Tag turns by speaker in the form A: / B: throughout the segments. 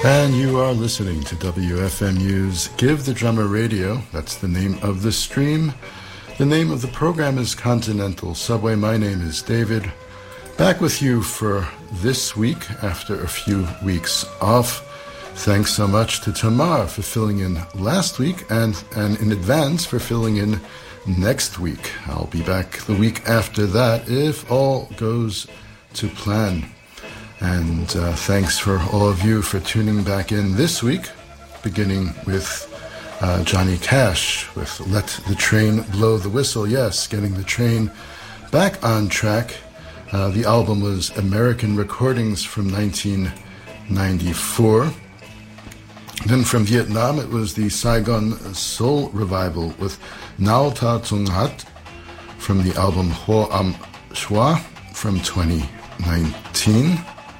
A: And you are listening to WFMU's Give the Drummer Radio. That's the name of the stream. The name of the program is Continental Subway. My name is David. Back with you for this week after a few weeks off. Thanks so much to Tamar for filling in last week and in advance for filling in next week. I'll be back the week after that if all goes to plan. And thanks for all of you for tuning back in this week, beginning with Johnny Cash with Let the Train Blow the Whistle. Yes, getting the train back on track. The album was American Recordings from 1994. Then from Vietnam, it was the Saigon Soul Revival with Nao Ta Tung Hat from the album Ho Am Shwa from 2019.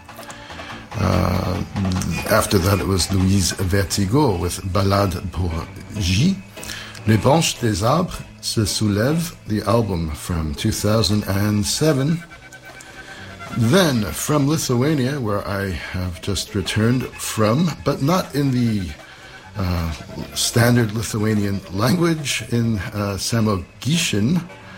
A: After that, it was Louise Vertigo with Ballade pour J. Les branches des arbres se soulèvent, the album from 2007. Then, from Lithuania, where I have just returned from, but not in the standard Lithuanian language, in Samogishin,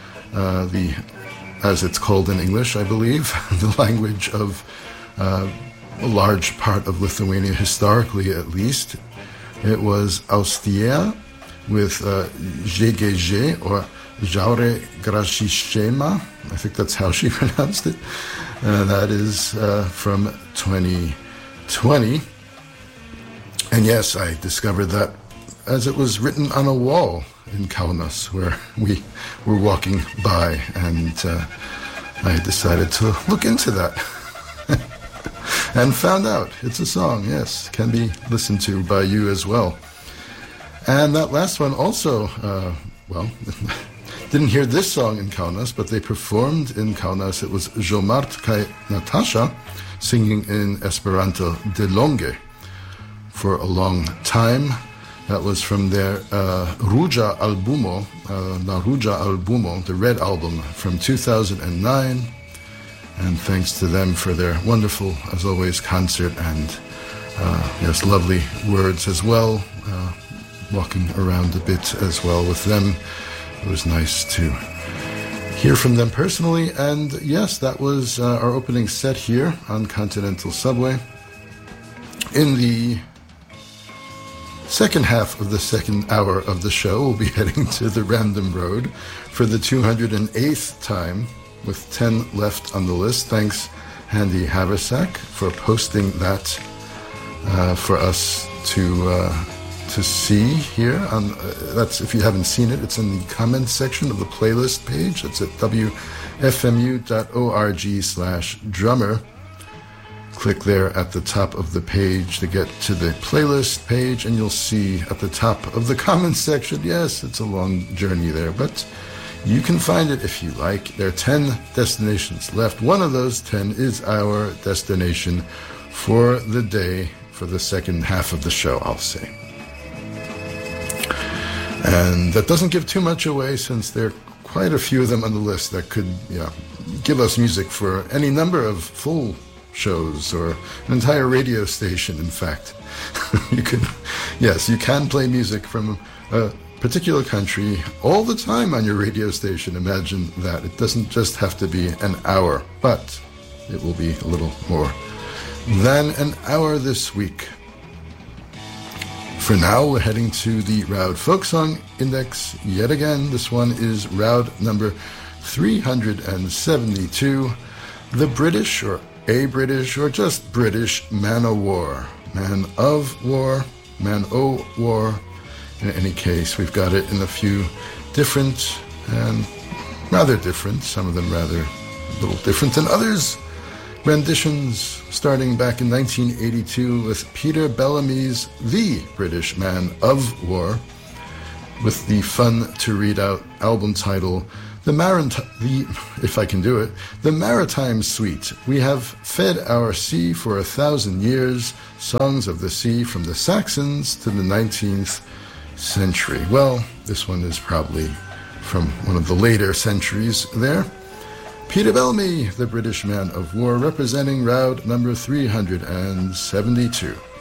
A: as it's called in English, I believe, the language of a large part of Lithuania, historically at least. It was Austia with GGG, or Jaure Grashishema. I think that's how she pronounced it. That is from 2020. And yes, I discovered that as it was written on a wall in Kaunas, where we were walking by, and I decided to look into that. And found out it's a song, yes, can be listened to by you as well. And that last one also, didn't hear this song in Kaunas, but they performed in Kaunas. It was Jomart Kai Natasha singing in Esperanto De Longe for a long time. That was from their Ruja Albumo, La Ruja Albumo, the Red Album from 2009. And thanks to them for their wonderful, as always, concert and, yes, lovely words as well. Walking around a bit as well with them. It was nice to hear from them personally. And yes, that was our opening set here on Continental Subway. In the second half of the second hour of the show, we'll be heading to the Random Road for the 208th time, with 10 left on the list. Thanks, Handy Haversack, for posting that for us to see here. That's, if you haven't seen it, it's in the comments section of the playlist page. It's at wfmu.org/drummer. Click there at the top of the page to get to the playlist page, and you'll see at the top of the comments section, yes, it's a long journey there, but you can find it if you like. There are 10 destinations left. One of those 10 is our destination for the day, for the second half of the show, I'll say. And that doesn't give too much away, since there are quite a few of them on the list that could give us music for any number of full shows or an entire radio station, in fact. You can play music from a particular country all the time on your radio station. Imagine that. It doesn't just have to be an hour, but it will be a little more than an hour this week. For now, we're heading to the Roud Folk Song Index yet again. This one is Roud number 372, the British, or a British, or just British Man o' War. Man of War, Man o' War. In any case, we've got it in a few different and rather different, some of them rather a little different than others, renditions starting back in 1982 with Peter Bellamy's The British Man of War, with the fun to read out album title, The Maritime Suite. We have fed our sea for 1,000 years, songs of the sea from the Saxons to the 19th century. Well, this one is probably from one of the later centuries there. Peter Bellamy, the British Man of War, representing Roud number 372.